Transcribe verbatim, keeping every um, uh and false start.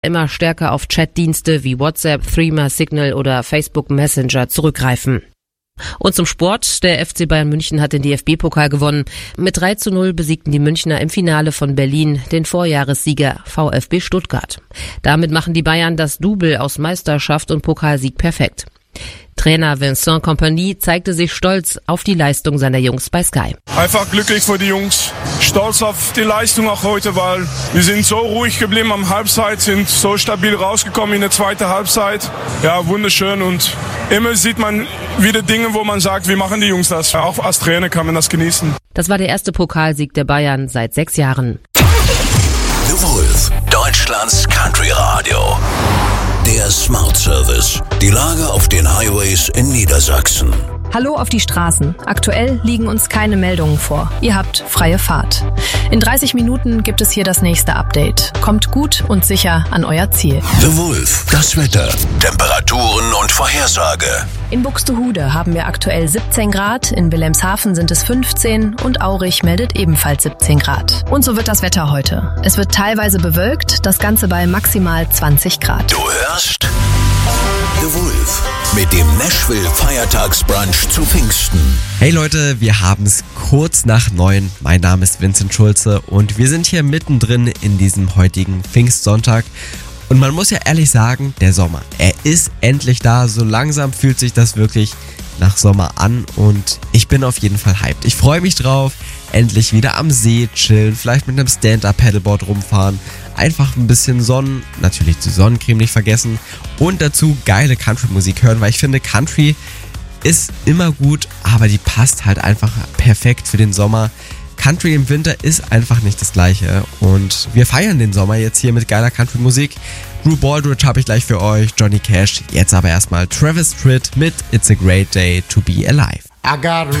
immer stärker auf Chatdienste wie WhatsApp, Threema, Signal oder Facebook Messenger zurückgreifen. Und zum Sport. Der F C Bayern München hat den D F B-Pokal gewonnen. Mit drei zu null besiegten die Münchner im Finale von Berlin den Vorjahressieger VfB Stuttgart. Damit machen die Bayern das Double aus Meisterschaft und Pokalsieg perfekt. Trainer Vincent Kompany zeigte sich stolz auf die Leistung seiner Jungs bei Sky. Einfach glücklich für die Jungs, stolz auf die Leistung auch heute, weil wir sind so ruhig geblieben am Halbzeit, sind so stabil rausgekommen in der zweiten Halbzeit. Ja, wunderschön, und immer sieht man wieder Dinge, wo man sagt, wie machen die Jungs das? Auch als Trainer kann man das genießen. Das war der erste Pokalsieg der Bayern seit sechs Jahren. The Wolf, Deutschlands Country Radio. Der Smart Service. Die Lage auf den Highways in Niedersachsen. Hallo auf die Straßen. Aktuell liegen uns keine Meldungen vor. Ihr habt freie Fahrt. In dreißig Minuten gibt es hier das nächste Update. Kommt gut und sicher an euer Ziel. The Wolf, das Wetter, Temperaturen und Vorhersage. In Buxtehude haben wir aktuell siebzehn Grad, in Wilhelmshaven sind es fünfzehn und Aurich meldet ebenfalls siebzehn Grad. Und so wird das Wetter heute. Es wird teilweise bewölkt, das Ganze bei maximal zwanzig Grad. Du hörst The Wolf mit dem Nashville Feiertagsbrunch zu Pfingsten. Hey Leute, wir haben es kurz nach neun. Mein Name ist Vincent Schulze und wir sind hier mittendrin in diesem heutigen Pfingstsonntag. Und man muss ja ehrlich sagen, der Sommer, er ist endlich da. So langsam fühlt sich das wirklich nach Sommer an und ich bin auf jeden Fall hyped. Ich freue mich drauf, endlich wieder am See chillen, vielleicht mit einem Stand-Up-Paddleboard rumfahren, einfach ein bisschen Sonnen, natürlich die Sonnencreme nicht vergessen und dazu geile Country-Musik hören, weil ich finde, Country ist immer gut, aber die passt halt einfach perfekt für den Sommer. Country im Winter ist einfach nicht das Gleiche und wir feiern den Sommer jetzt hier mit geiler Country-Musik. Drew Baldridge habe ich gleich für euch, Johnny Cash, jetzt aber erstmal Travis Tritt mit It's a Great Day to Be Alive. I got